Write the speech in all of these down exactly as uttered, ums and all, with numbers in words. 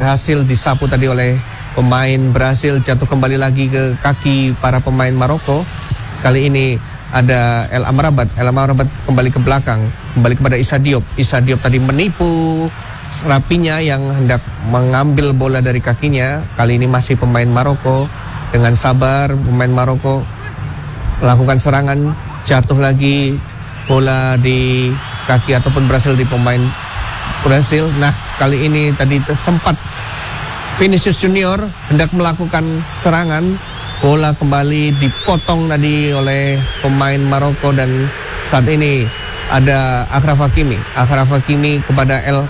berhasil disapu tadi oleh pemain Brasil, jatuh kembali lagi ke kaki para pemain Maroko. Kali ini ada El Amrabat. El Amrabat kembali ke belakang, kembali kepada Issa Diop. Issa Diop tadi menipu Rapinya yang hendak mengambil bola dari kakinya. Kali ini masih pemain Maroko. Dengan sabar pemain Maroko melakukan serangan, jatuh lagi bola di kaki ataupun berhasil di pemain Brasil. Nah, kali ini tadi sempat Vinicius Junior hendak melakukan serangan, bola kembali dipotong tadi oleh pemain Maroko, dan saat ini ada Achraf Hakimi. Achraf Hakimi kepada El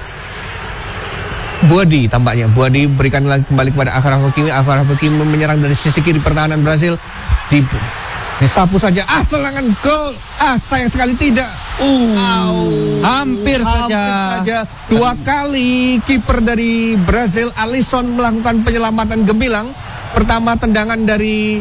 Buadi tampaknya. Buadi berikan lagi kembali kepada Achraf Hakimi. Achraf Hakimi menyerang dari sisi kiri pertahanan Brasil. Di, disapu saja. Ah, serangan gol. Ah, sayang sekali tidak. Uh, Au, hampir, hampir saja. saja. Dua kali kiper dari Brasil, Alisson, melakukan penyelamatan gemilang. Pertama tendangan dari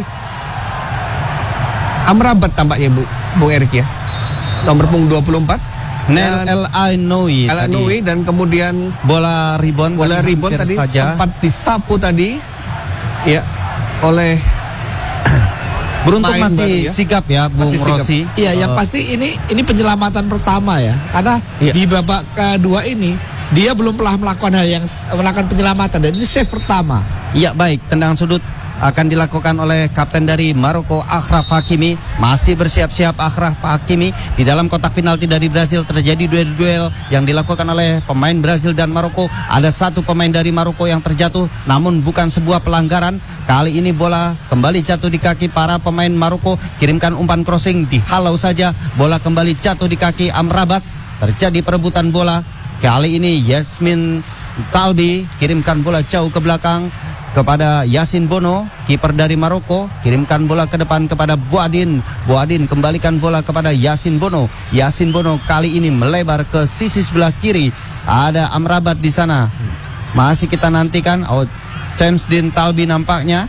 Amrabat tampaknya, Bu, Bung Erik ya. Nomor punggung dua puluh empat. Nel El Ainoui El Ainoui, dan kemudian bola rebound bola tadi rebound tadi saja. sempat disapu tadi ya oleh beruntung main masih baru, ya. sigap ya Bung Masih sigap. Rossi. Iya, yang Uh, pasti ini ini penyelamatan pertama ya, karena Iya. di babak kedua ini dia belum pernah melakukan hal yang melakukan penyelamatan, dan ini save pertama. Iya, baik, tendangan sudut akan dilakukan oleh kapten dari Maroko, Achraf Hakimi. Masih bersiap-siap Achraf Hakimi. Di dalam kotak penalti dari Brasil terjadi duel-duel yang dilakukan oleh pemain Brasil dan Maroko. Ada satu pemain dari Maroko yang terjatuh, namun bukan sebuah pelanggaran. Kali ini bola kembali jatuh di kaki para pemain Maroko. Kirimkan umpan crossing, dihalau saja. Bola kembali jatuh di kaki Amrabat. Terjadi perebutan bola. Kali ini Yasmin Talbi kirimkan bola jauh ke belakang kepada Yasin Bono, kiper dari Maroko. Kirimkan bola ke depan kepada Boadin. Boadin kembalikan bola kepada Yasin Bono. Yasin Bono kali ini melebar ke sisi sebelah kiri. Ada Amrabat di sana. Masih kita nantikan. Oh, James Dean Talbi nampaknya.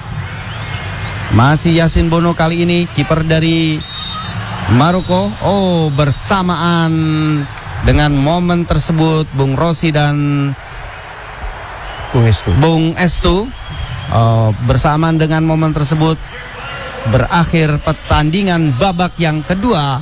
Masih Yasin Bono kali ini, kiper dari Maroko. Oh, bersamaan dengan momen tersebut Bung Rossi dan Bung Estu. Bung Estu, uh, bersamaan dengan momen tersebut berakhir pertandingan babak yang kedua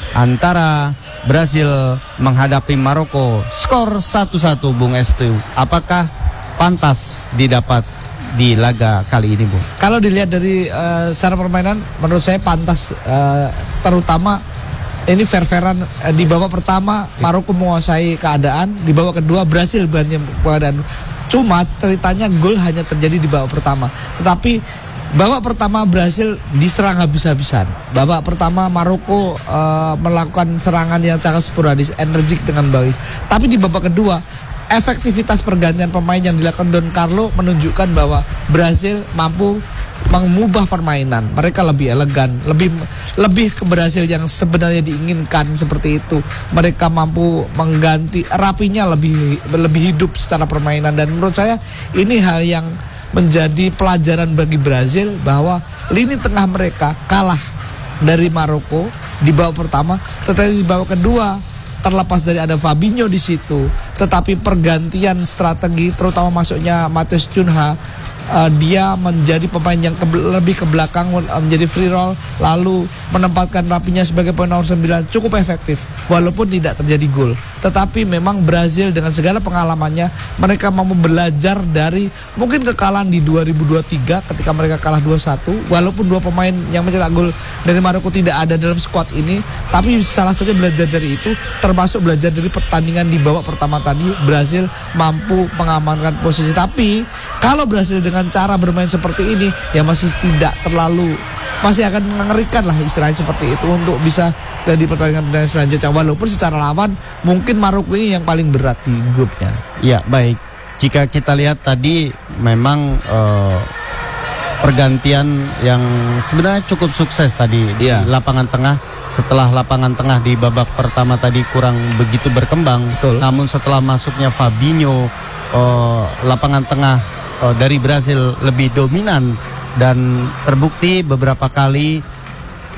antara Brasil menghadapi Maroko. Skor satu satu Bung Estu. Apakah pantas didapat di laga kali ini, Bung? Kalau dilihat dari uh, secara permainan, menurut saya pantas, uh, terutama ini fair-fairan. uh, di babak pertama Maroko menguasai keadaan, di babak kedua Brasil banyak keadaan. Cuma ceritanya gol hanya terjadi di babak pertama. Tetapi babak pertama Brasil diserang habis-habisan. Babak pertama Maroko uh, melakukan serangan yang sangat sporadis, energik dengan baik. Tapi di babak kedua, efektivitas pergantian pemain yang dilakukan Don Carlo menunjukkan bahwa Brasil mampu mengubah permainan. Mereka lebih elegan, lebih lebih ke Brasil yang sebenarnya diinginkan seperti itu. Mereka mampu mengganti, Rapinya lebih lebih hidup secara permainan, dan menurut saya ini hal yang menjadi pelajaran bagi Brasil bahwa lini tengah mereka kalah dari Maroko di babak pertama, tetapi di babak kedua terlepas dari ada Fabinho di situ, tetapi pergantian strategi terutama masuknya Matheus Cunha, uh, dia menjadi pemain yang ke, lebih ke belakang, uh, menjadi free roll, lalu menempatkan Rapinya sebagai pemain nomor sembilan, cukup efektif walaupun tidak terjadi gol. Tetapi memang Brasil dengan segala pengalamannya, mereka mampu belajar dari mungkin kekalahan di dua ribu dua puluh tiga ketika mereka kalah dua satu, walaupun dua pemain yang mencetak gol dari Maroko tidak ada dalam skuad ini, tapi salah satunya belajar dari itu, termasuk belajar dari pertandingan di babak pertama tadi. Brasil mampu mengamankan posisi, tapi kalau Brasil dengan cara bermain seperti ini ya masih tidak terlalu, masih akan mengerikan lah istilahnya seperti itu untuk bisa di pertandingan-pertandingan selanjutnya, walaupun secara lawan mungkin Maroko ini yang paling berat di grupnya. Ya, baik. Jika kita lihat tadi memang uh, pergantian yang sebenarnya cukup sukses tadi di Ya. lapangan tengah. Setelah lapangan tengah di babak pertama tadi kurang begitu berkembang, Betul. namun setelah masuknya Fabinho, uh, lapangan tengah uh, dari Brasil lebih dominan, dan terbukti beberapa kali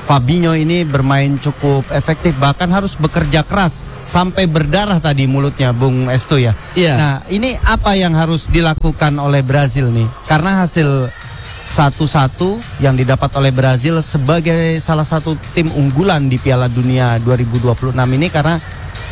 Fabinho ini bermain cukup efektif, bahkan harus bekerja keras sampai berdarah tadi mulutnya, Bung Estu ya. Iya. Nah, ini apa yang harus dilakukan oleh Brazil nih? Karena hasil satu satu yang didapat oleh Brazil sebagai salah satu tim unggulan di Piala Dunia dua ribu dua puluh enam ini, karena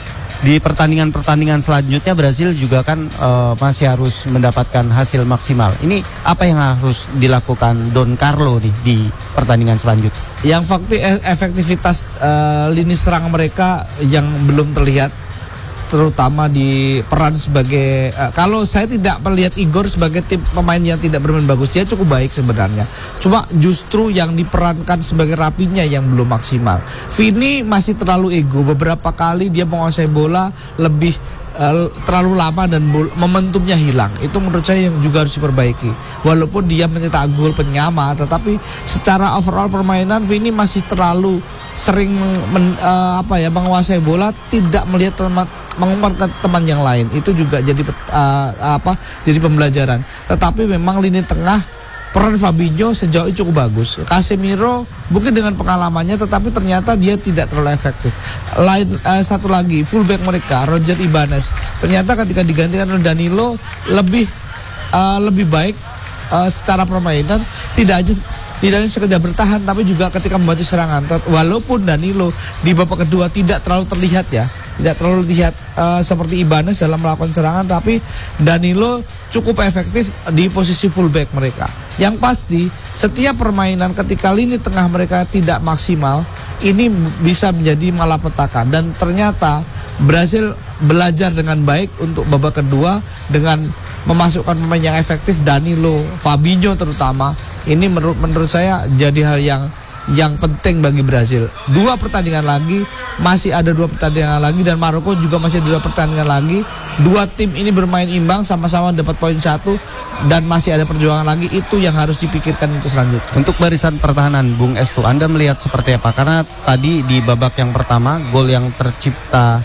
di pertandingan-pertandingan selanjutnya Brazil juga kan uh, masih harus mendapatkan hasil maksimal. Ini apa yang harus dilakukan Don Carlo nih di pertandingan selanjutnya? Yang fakti efektivitas uh, lini serang mereka yang belum terlihat, terutama di peran sebagai uh, kalau saya tidak melihat Igor sebagai tim pemain yang tidak bermain bagus, dia cukup baik sebenarnya. Cuma justru yang diperankan sebagai Rapinya yang belum maksimal. Vini masih terlalu ego, beberapa kali dia menguasai bola lebih uh, terlalu lama dan bol- momentumnya hilang. Itu menurut saya yang juga harus diperbaiki. Walaupun dia mencetak gol penyama, tetapi secara overall permainan Vini masih terlalu sering men, uh, apa ya menguasai bola, tidak melihat teman mengumpan ke teman yang lain. Itu juga jadi uh, apa jadi pembelajaran. Tetapi memang lini tengah peran Fabinho sejauh ini cukup bagus. Casemiro mungkin dengan pengalamannya, tetapi ternyata dia tidak terlalu efektif. Lain uh, satu lagi fullback mereka Roger Ibanez, ternyata ketika digantikan oleh Danilo lebih uh, lebih baik uh, secara permainan, tidak aja tidak hanya sekedar bertahan tapi juga ketika membantu serangan. Walaupun Danilo di babak kedua tidak terlalu terlihat ya, tidak terlalu terlihat uh, seperti Ibanez dalam melakukan serangan, tapi Danilo cukup efektif di posisi fullback mereka. Yang pasti setiap permainan ketika lini tengah mereka tidak maksimal, ini bisa menjadi malapetaka, dan ternyata Brazil belajar dengan baik untuk babak kedua dengan memasukkan pemain yang efektif, Danilo, Fabinho terutama. Ini menurut menurut saya jadi hal yang yang penting bagi Brazil. Dua pertandingan lagi, masih ada dua pertandingan lagi, dan Maroko juga masih ada dua pertandingan lagi. Dua tim ini bermain imbang, sama-sama dapat poin satu, dan masih ada perjuangan lagi. Itu yang harus dipikirkan untuk selanjutnya. Untuk barisan pertahanan, Bung Estu, Anda melihat seperti apa? Karena tadi di babak yang pertama, gol yang tercipta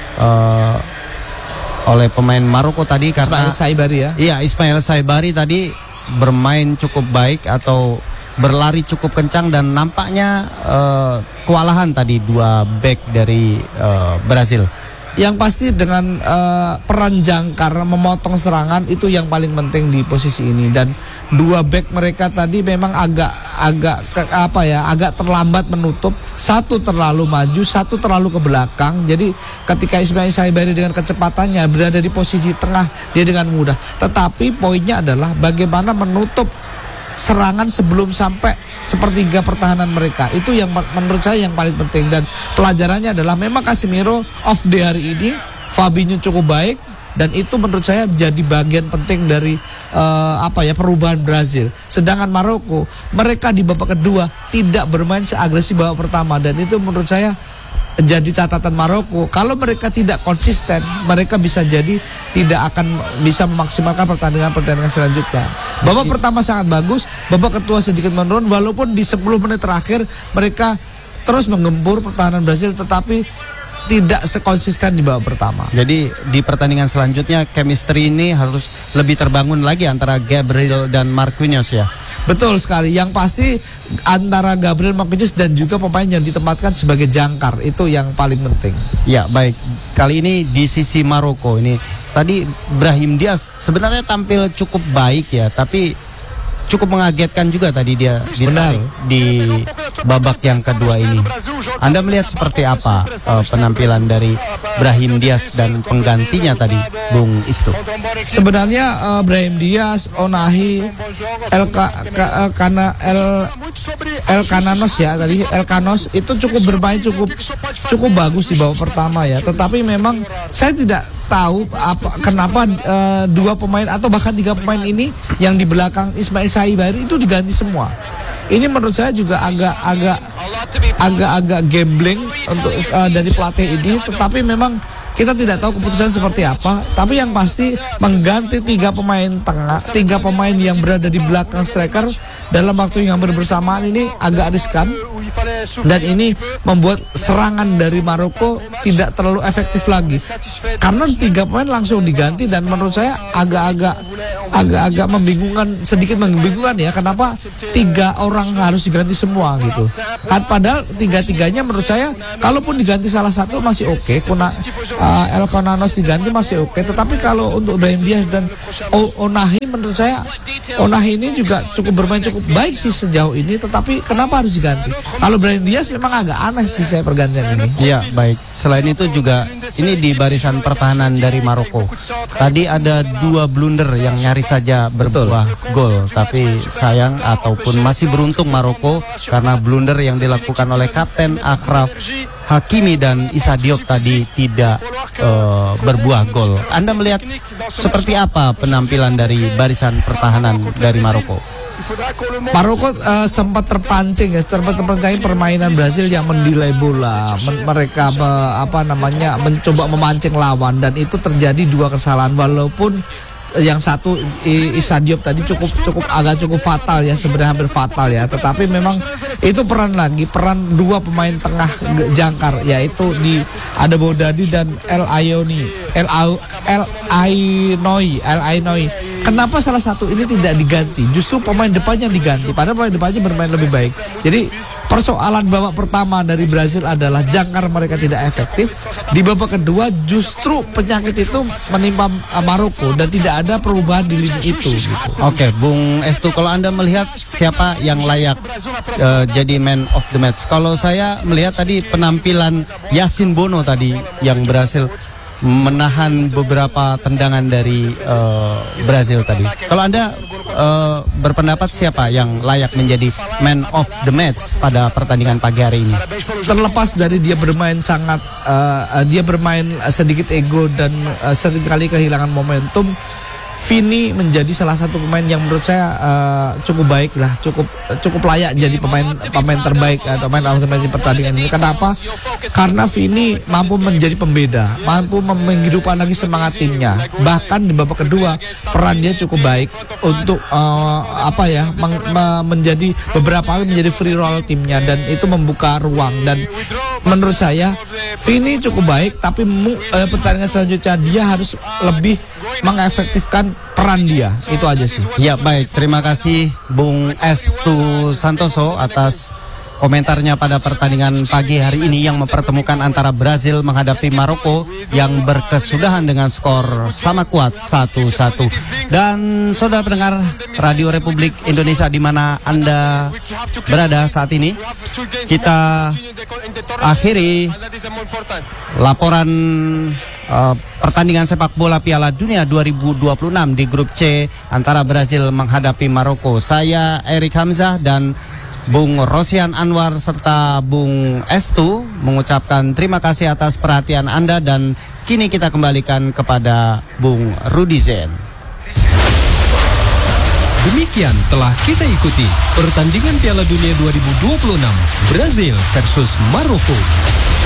uh, oleh pemain Maroko tadi karena Ismail Saibari ya. Iya, Ismail Saibari tadi bermain cukup baik atau berlari cukup kencang, dan nampaknya uh, kewalahan tadi dua back dari uh, Brazil. Yang pasti dengan uh, peran jangkar memotong serangan itu yang paling penting di posisi ini, dan dua back mereka tadi memang agak agak ke, apa ya agak terlambat menutup, satu terlalu maju, satu terlalu ke belakang. Jadi ketika Ismail Saibari dengan kecepatannya berada di posisi tengah, dia dengan mudah. Tetapi poinnya adalah bagaimana menutup serangan sebelum sampai sepertiga pertahanan mereka. Itu yang menurut saya yang paling penting, dan pelajarannya adalah memang Casemiro off day hari ini, Fabinho cukup baik, dan itu menurut saya jadi bagian penting dari uh, apa ya perubahan Brazil. Sedangkan Maroko, mereka di babak kedua tidak bermain seagresif babak pertama, dan itu menurut saya jadi catatan Maroko. Kalau mereka tidak konsisten, mereka bisa jadi tidak akan bisa memaksimalkan pertandingan-pertandingan selanjutnya. Babak pertama sangat bagus, babak kedua sedikit menurun, walaupun di sepuluh menit terakhir mereka terus menggempur pertahanan Brazil, tetapi tidak sekonsisten di babak pertama. Jadi di pertandingan selanjutnya chemistry ini harus lebih terbangun lagi antara Gabriel dan Marquinhos ya. Betul sekali. Yang pasti antara Gabriel Marquinhos dan juga pemain yang ditempatkan sebagai jangkar, itu yang paling penting. Ya, baik. Kali ini di sisi Maroko ini tadi Brahim Diaz sebenarnya tampil cukup baik ya, tapi cukup mengagetkan juga tadi dia ditarik di babak yang kedua ini. Anda melihat seperti apa uh, penampilan dari Brahim Diaz dan penggantinya tadi, Bung Istu? Sebenarnya uh, Brahim Diaz, Onahi, El Ka, Ka, uh, Kana, El El Cananos ya tadi El Canos itu cukup bermain cukup cukup bagus di babak pertama ya. Tetapi memang saya tidak tahu apa kenapa uh, dua pemain atau bahkan tiga pemain ini yang di belakang Ismail Saibari itu diganti semua. Ini menurut saya juga agak-agak agak-agak gambling untuk uh, dari pelatih ini. Tetapi memang kita tidak tahu keputusan seperti apa. Tapi yang pasti mengganti tiga pemain tengah, tiga pemain yang berada di belakang striker dalam waktu yang hampir bersamaan ini agak riskan. Dan ini membuat serangan dari Maroko tidak terlalu efektif lagi karena tiga pemain langsung diganti, dan menurut saya agak-agak agak-agak membingungkan, sedikit membingungkan ya, kenapa tiga orang harus diganti semua gitu kan, padahal tiga-tiganya menurut saya kalaupun diganti salah satu masih oke, okay. Kuna uh, El Konanos diganti masih oke, okay. Tetapi kalau untuk Brahim Diaz dan o Onahi, menurut saya Onahi ini juga cukup bermain cukup baik sih sejauh ini, tetapi kenapa harus diganti? Kalau Brahim Diaz memang agak aneh sih saya pergantian ini. Iya, baik. Selain itu juga ini di barisan pertahanan dari Maroko. Tadi ada dua blunder yang nyaris saja berbuah gol, tapi sayang ataupun masih beruntung Maroko karena blunder yang dilakukan oleh Kapten Achraf Hakimi dan Issa Diop tadi tidak uh, berbuah gol. Anda melihat seperti apa penampilan dari barisan pertahanan dari Maroko? Maroko uh, sempat terpancing ya, sempat terpancing permainan Brasil yang mendelay bola. Men mereka me apa namanya mencoba memancing lawan, dan itu terjadi dua kesalahan, walaupun yang satu Issa Diop tadi cukup cukup agak cukup fatal ya, sebenarnya hampir fatal ya, tetapi memang itu peran lagi peran dua pemain tengah jangkar, yaitu di ada Bodadi dan El Ayoni El El Ainoi El Ainoi. Kenapa salah satu ini tidak diganti? Justru pemain depannya diganti, padahal pemain depannya bermain lebih baik. Jadi persoalan babak pertama dari Brasil adalah jangkar mereka tidak efektif. Di babak kedua justru penyakit itu menimpa Maroko dan tidak ada perubahan di lini itu gitu. Oke, Bung Estu, kalau Anda melihat siapa yang layak uh, jadi man of the match? Kalau saya melihat tadi penampilan Yasin Bono tadi yang berhasil menahan beberapa tendangan dari uh, Brazil tadi. Kalau Anda uh, berpendapat siapa yang layak menjadi man of the match pada pertandingan pagi hari ini? Terlepas dari dia bermain sangat uh, dia bermain sedikit ego dan uh, seringkali kehilangan momentum, Vini menjadi salah satu pemain yang menurut saya uh, cukup baik lah, cukup cukup layak jadi pemain pemain terbaik atau pemain of the match di pertandingan ini. Kenapa? Karena Vini mampu menjadi pembeda, mampu menghidupkan lagi semangat timnya. Bahkan di babak kedua peran dia cukup baik untuk uh, apa ya meng, me, menjadi beberapa kali menjadi free roll timnya, dan itu membuka ruang. Dan menurut saya Vini cukup baik, tapi mu, uh, pertandingan selanjutnya dia harus lebih mengefektifkan peran dia. Itu aja sih. Ya, baik, terima kasih Bung Estu Santoso atas komentarnya pada pertandingan pagi hari ini yang mempertemukan antara Brazil menghadapi Maroko yang berkesudahan dengan skor sama kuat satu satu. Dan saudara pendengar Radio Republik Indonesia di mana Anda berada saat ini, kita akhiri laporan uh, pertandingan sepak bola Piala Dunia dua ribu dua puluh enam di grup C antara Brazil menghadapi Maroko. Saya Erik Hamzah dan Bung Rosian Anwar serta Bung Estu mengucapkan terima kasih atas perhatian Anda, dan kini kita kembalikan kepada Bung Rudi Zen. Demikian telah kita ikuti pertandingan Piala Dunia dua ribu dua puluh enam Brazil versus Maroko.